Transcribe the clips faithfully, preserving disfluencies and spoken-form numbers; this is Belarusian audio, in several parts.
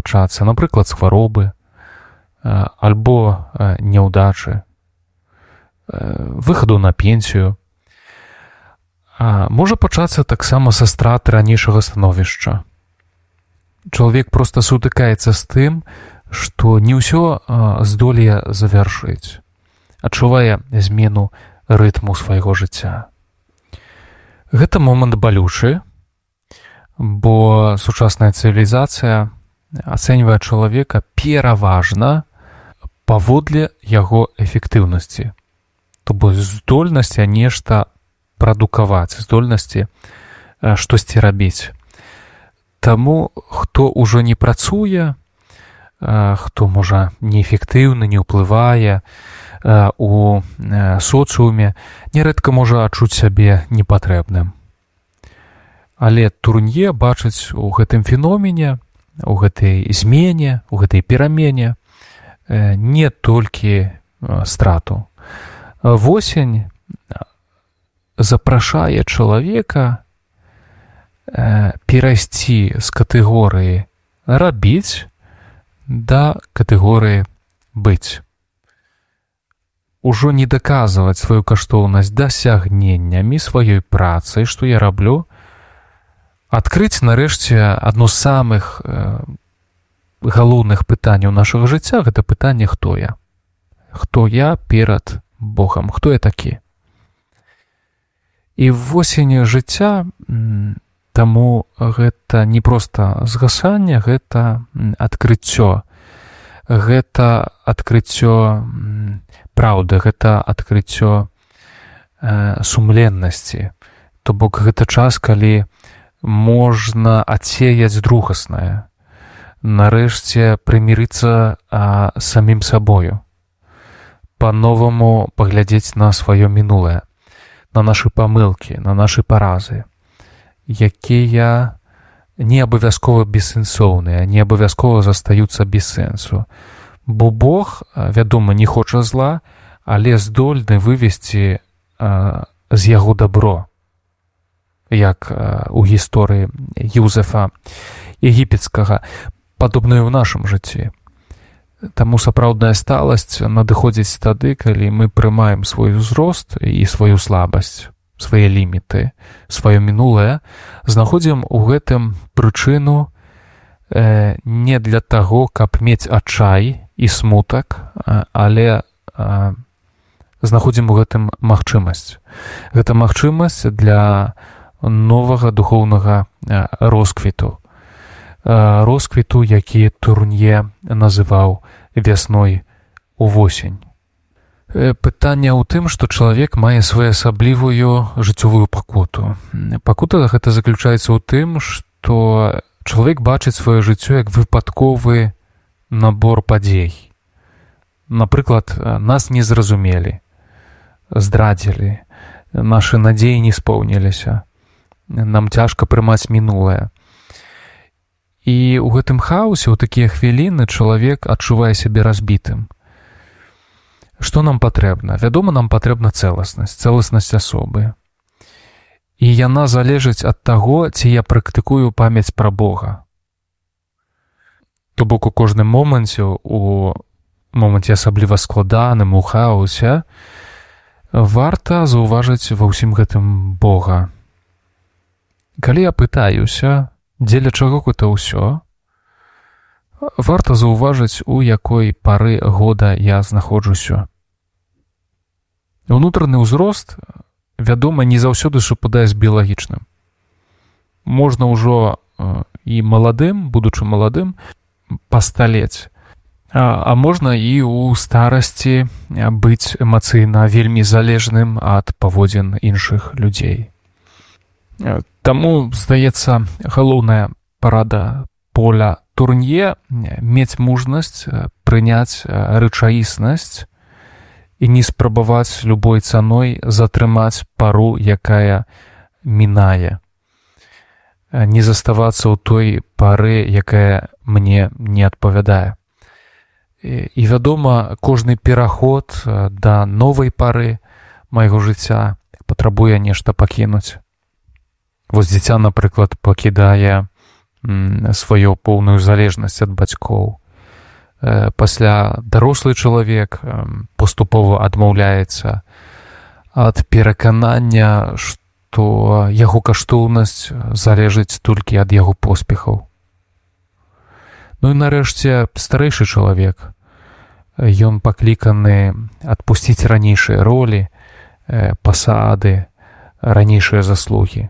пачацца, напрыклад, з хваробы, альбо няўдачы, выхаду на пенсію. А можа пачацца таксама са страты ранейшага становішча. Чалавек проста сутыкаецца з тым, што не ўсё здолее завяршыць, адчувае змену рытму свайго жыцця. Гэта момант балючы, бо сучасная цывілізацыя ацэньвае чалавека пераважна паводле яго эфектыўнасці, то бок здольнасці нешта прадукаваць, здольнасці штосьці рабіць. Таму, хто ўжо не працуе, хто, можа, неэфектыўны, не ўплывае у соцыуме, нярэдка можа адчуць сябе непатрэбным. Але Турнье бачыць у гэтым феномене, у гэтай змене, у гэтай перамене не толькі страту. Восень запрашае чалавека перайсці з катэгорыі рабіць да катэгорыі быць. Ужо не даказваць сваю каштоўнасць дасягненнямі сваёй працы, што я раблю, адкрыць нарэшце адно з самых галоўных пытанняў нашага жыцця, гэта пытанне, хто я. Хто я перад Богам, хто я такі. І восень жыцця, таму гэта не проста згасанне, гэта адкрыццё. Гэта адкрыццё праўды, гэта адкрыццё сумленнасці. То бок гэта час, калі можна адсеяць другаснае, нарэшце прымірыцца а, самім сабою, па-новаму паглядзець на сваё мінулае, на нашы памылкі, на нашы паразы, якія не абавязкова бессэнсоўныя, не абавязкова застаюцца без сэнсу. Бо Бог, вядома, не хоча зла, але здольны вывесці а, з яго дабро, як а, у гісторыі Юзефа егіпецкага, падобнае ў нашым жыцці. Таму сапраўдная сталасць надыходзіць тады, калі мы прымаем свой узрост і сваю слабасць, свае ліміты, сваё мінулае, знаходзім у гэтым прычыну э, не для таго, каб мець адчай і смутак, але э, знаходзім у гэтым магчымасць. Гэта магчымасць для новага духоўнага э, росквіту. Э, росквіту, які Турнье называў вясной увосень. Пытанне ў тым, што чалавек мае своеасаблівую жыццёвую пакуту. Пакута гэта заключаецца ў тым, што чалавек бачыць сваё жыццё як выпадковы набор падзей. Напрыклад, нас не зразумелі, здрадзілі, нашы надзеі не споўніліся, нам цяжка прымаць мінулае. І ў гэтым хаосе, ў такія хвіліны, чалавек адчувае сябе разбітым. Што нам патрэбна? Вядома, нам патрэбна цэласнасць, цэласнасць асобы. І яна залежыць ад таго, ці я практыкую памяць пра Бога. То бок у кожным моманце, у моманце асабліва складаным, у хаосе, варта заўважыць ва ўсім гэтым Бога. Калі я пытаюся, дзеля чаго гэта ўсё, варта заўважыць, у якой пары года я знаходжуся. Унутраны ўзрост, вядома, не заўсёды супадае з біялагічным. Можна ўжо і маладым, будучы маладым, пасталець. А, а можна і ў старасці быць эмацыйна вельмі залежным ад паводзін іншых людзей. Таму, здаецца, галоўная парада поля Турнье мець мужнасць прыняць рэчаіснасць і не спрабаваць любой цаной затрымаць пару, якая мінае. Не заставацца ў той пары, якая мне не адпавядае. І, вядома, кожны пераход да новай пары майго жыцця патрабуе нешта пакінуць. Вось дзіця, напрыклад, пакідае сваю поўную залежнасць ад бацькоў. Пасля дарослы чалавек паступова адмаўляецца ад пераканання, што яго каштоўнасць залежыць толькі ад яго поспехаў. Ну і нарэшце старэйшы чалавек. Ён пакліканы адпусціць ранейшыя ролі, пасады, ранейшыя заслугі.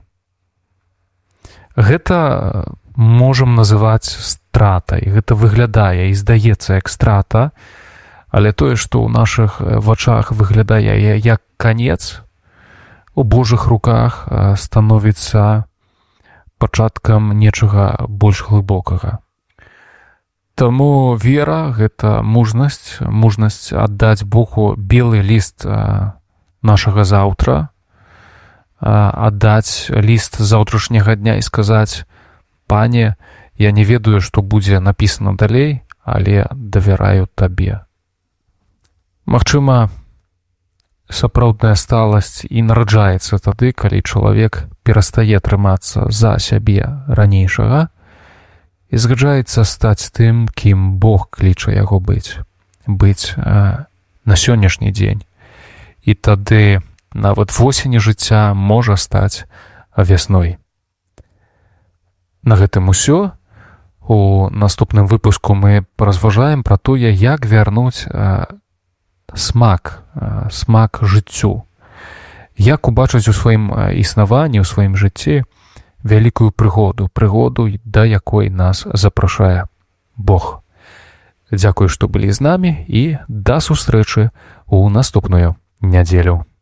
Гэта можам называць стратай. Гэта выглядае і здаецца як страта, але тое, што ў нашых вачах выглядае як канец, у Божых руках становіцца пачаткам нечага больш глыбокага. Таму вера — гэта мужнасць, мужнасць аддаць Богу белы ліст нашага заўтра, аддаць ліст заўтрашняга дня і сказаць: «Пане, я не ведаю, што будзе напісана далей, але давяраю табе». Магчыма, сапраўдная сталасць і нараджаецца тады, калі чалавек перастае трымацца за сябе ранейшага і згаджаецца стаць тым, кім Бог кліча яго быць, быць э, на сённяшні дзень. І тады нават восені жыцця можа стаць вясной. На гэтым усё. У наступным выпуску мы паразважаем пра тое, як вярнуць э, смак, э, смак жыццю. Як убачыць у сваім існаванні, у сваім жыцці вялікую прыгоду, прыгоду, да якой нас запрашае Бог. Дзякую, што былі з намі, і да сустрэчы ў наступную нядзелю.